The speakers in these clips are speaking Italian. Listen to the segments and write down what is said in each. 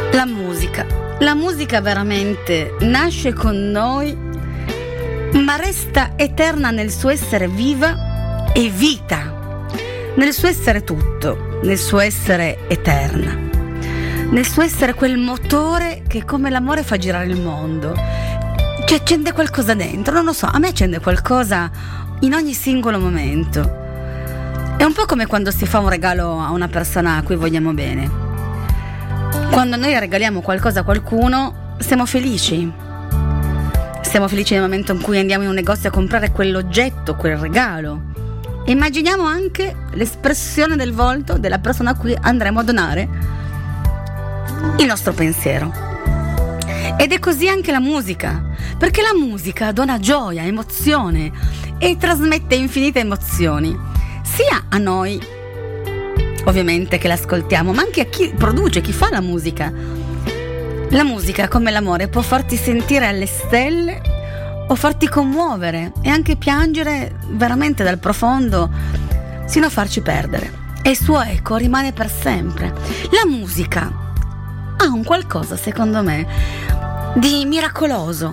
La musica veramente nasce con noi, ma resta eterna nel suo essere viva e vita, nel suo essere tutto, nel suo essere eterna, nel suo essere quel motore che come l'amore fa girare il mondo. Ci accende qualcosa dentro, non lo so, a me accende qualcosa in ogni singolo momento. È un po' come quando si fa un regalo a una persona a cui vogliamo bene. Quando noi regaliamo qualcosa a qualcuno, siamo felici. Siamo felici nel momento in cui andiamo in un negozio a comprare quell'oggetto, quel regalo. E immaginiamo anche l'espressione del volto della persona a cui andremo a donare il nostro pensiero. Ed è così anche la musica, perché la musica dona gioia, emozione e trasmette infinite emozioni, sia a noi ovviamente che l'ascoltiamo, ma anche a chi produce, chi fa la musica. La musica, come l'amore, può farti sentire alle stelle o farti commuovere e anche piangere veramente dal profondo, sino a farci perdere. E il suo eco rimane per sempre. La musica ha un qualcosa, secondo me, di miracoloso,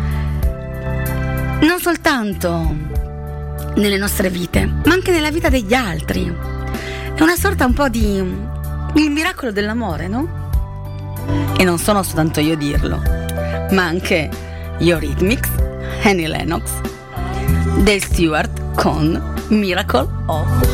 non soltanto nelle nostre vite, ma anche nella vita degli altri. È una sorta un po' di il miracolo dell'amore, no? E non sono soltanto io a dirlo, ma anche Eurythmics, Annie Lennox, Dave Stewart con Miracle of